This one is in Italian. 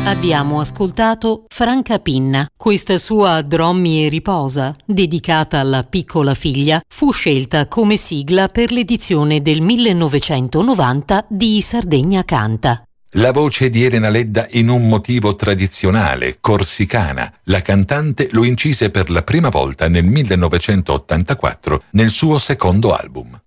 Abbiamo ascoltato Franca Pinna. Questa sua Drommi e riposa, dedicata alla piccola figlia, fu scelta come sigla per l'edizione del 1990 di Sardegna Canta. La voce di Elena Ledda in un motivo tradizionale, corsicana. La cantante lo incise per la prima volta nel 1984 nel suo secondo album.